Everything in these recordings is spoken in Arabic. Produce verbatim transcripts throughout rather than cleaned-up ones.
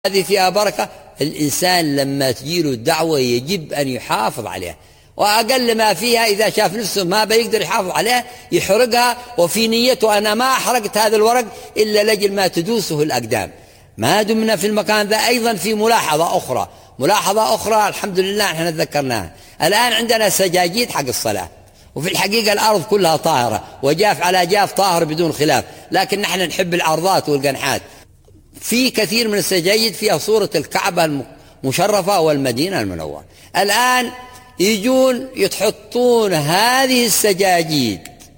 هذه فيها بركة. الإنسان لما تجيله الدعوة يجب أن يحافظ عليها، وأقل ما فيها إذا شاف نفسه ما بيقدر يحافظ عليها يحرقها، وفي نيته أنا ما أحرقت هذا الورق إلا لجل ما تدوسه الأقدام. ما دمنا في المكان ذا. أيضا في ملاحظة أخرى ملاحظة أخرى الحمد لله احنا تذكرناها. الآن عندنا سجاجيد حق الصلاة، وفي الحقيقة الأرض كلها طاهرة وجاف على جاف طاهر بدون خلاف، لكن نحن نحب العرضات والقنحات. في كثير من السجاجيد فيها صورة الكعبة المشرفة والمدينة المنورة. الآن يجون يتحطون هذه السجاجيد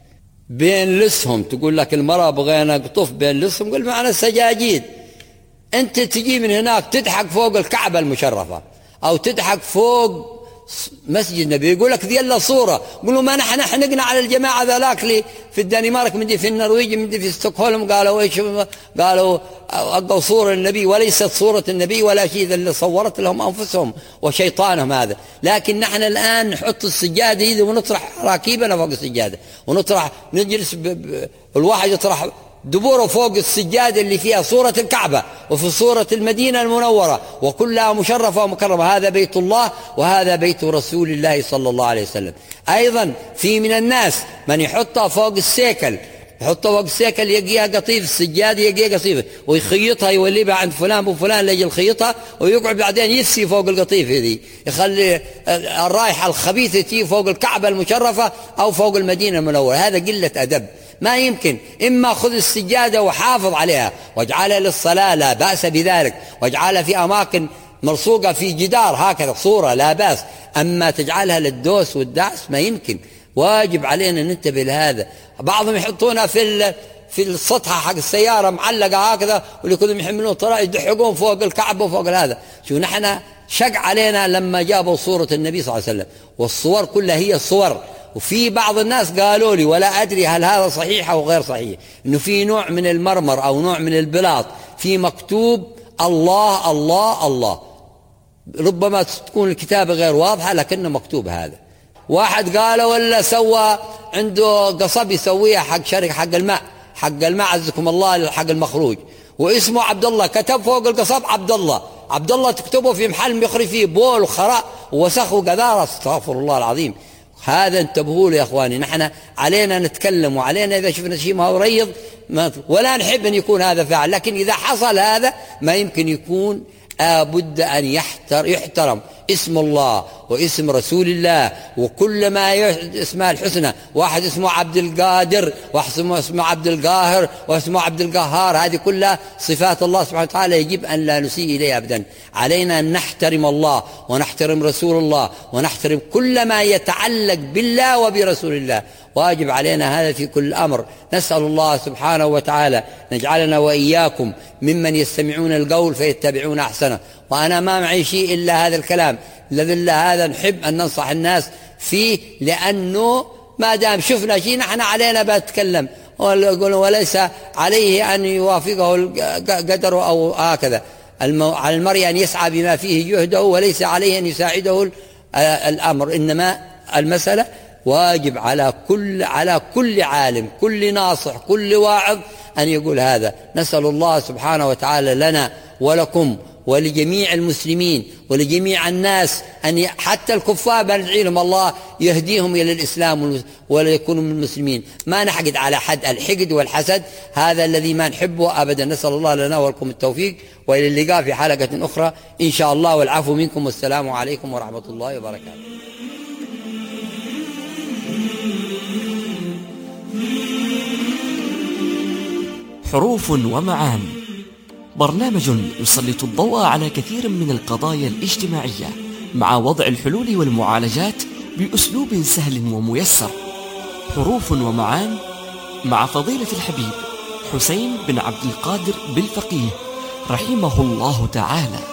بين لسهم، تقول لك المرأة بغينا قطف بين لسهم، قل معنا السجاجيد. أنت تجي من هناك تضحك فوق الكعبة المشرفة أو تضحك فوق مسجد النبي، يقول لك ذي الا صوره. قولوا ما نحن حنقنا على الجماعه ذاك لي في الدنمارك، من دي في النرويج، من دي في ستوكهولم، قالوا ايش؟ قالوا اقوا صوره النبي وليست صوره النبي ولا شيء، اللي صورت لهم انفسهم وشيطانهم هذا. لكن نحن الان نحط السجاده هذه ونطرح راكيبنا فوق السجاده، ونطرح نجلس ب... ب... الواحد يطرح دبوره فوق السجادة اللي فيها صورة الكعبة وفي صورة المدينة المنورة وكلها مشرفة ومكرمة. هذا بيت الله وهذا بيت رسول الله صلى الله عليه وسلم. أيضا في من الناس من يحطها فوق السيكل، يحطها فوق السيكل يقيها قطيف، السجادة يقيها قطيفة ويخيطها يوليبها عند فلان وفلان ليجي الخيطها، ويقعد بعدين يفسي فوق القطيف هذه، يخلي الرائحة الخبيثة تي فوق الكعبة المشرفة أو فوق المدينة المنورة. هذا قلة أدب، ما يمكن. إما خذ السجادة وحافظ عليها واجعلها للصلاة، لا بأس بذلك، واجعلها في أماكن ملصوقة في جدار هكذا صورة، لا بأس. أما تجعلها للدوس والدعس ما يمكن. واجب علينا ننتبه لهذا. بعضهم يحطونها في في السطح حق السيارة معلقة هكذا، واللي كلهم يحملون طلع يدحقون فوق الكعبة وفوق هذا. شو نحن شق علينا لما جابوا صورة النبي صلى الله عليه وسلم، والصور كلها هي الصور. وفي بعض الناس قالوا لي ولا أدري هل هذا صحيح أو غير صحيح، إنه في نوع من المرمر أو نوع من البلاط في مكتوب الله الله الله. ربما تكون الكتابة غير واضحة لكنه مكتوب هذا. واحد قال ولا سوى عنده قصب يسويها حق شركة حق الماء، حق الماء عزكم الله، حق المخروج، واسمه عبد الله، كتب فوق القصب عبد الله. عبد الله تكتبه في محل يخرج فيه بول وخراء ووسخ وقذارة، استغفر الله العظيم. هذا انتبهوا له يا اخواني. نحن علينا نتكلم، وعلينا اذا شفنا شيء ما هو ريض ما ولا نحب ان يكون هذا فعل، لكن اذا حصل هذا ما يمكن يكون. لابد ان يحتر يحترم اسم الله واسم رسول الله وكل ما اسماء الحسنى. واحد اسمه عبد القادر، واحد اسمه عبد القاهر، واسمه عبد القهار، هذه كلها صفات الله سبحانه وتعالى، يجب ان لا نسيء اليها ابدا. علينا ان نحترم الله ونحترم رسول الله ونحترم كل ما يتعلق بالله وبرسول الله. واجب علينا هذا في كل أمر. نسأل الله سبحانه وتعالى نجعلنا وإياكم ممن يستمعون القول فيتبعون أحسنه. وأنا ما معي شيء إلا هذا الكلام الذي هذا نحب أن ننصح الناس فيه، لأنه ما دام شفنا شيء نحن علينا بنتكلم، وليس عليه أن يوافقه القدر أو هكذا. على المرء أن يسعى بما فيه جهده، وليس عليه أن يساعده الأمر. إنما المسألة واجب على كل على كل عالم، كل ناصح، كل واعظ أن يقول هذا. نسأل الله سبحانه وتعالى لنا ولكم ولجميع المسلمين ولجميع الناس، أن حتى الكفار بندعي لهم الله يهديهم إلى الإسلام ولا يكونوا من المسلمين. ما نحقد على حد، الحقد والحسد هذا الذي ما نحبه أبدا. نسأل الله لنا ولكم التوفيق، وإلى اللقاء في حلقة أخرى إن شاء الله، والعفو منكم، والسلام عليكم ورحمة الله وبركاته. حروف ومعاني، برنامج يسلط الضوء على كثير من القضايا الاجتماعية مع وضع الحلول والمعالجات بأسلوب سهل وميسر. حروف ومعاني مع فضيلة الحبيب حسين بن عبد القادر بالفقيه رحمه الله تعالى.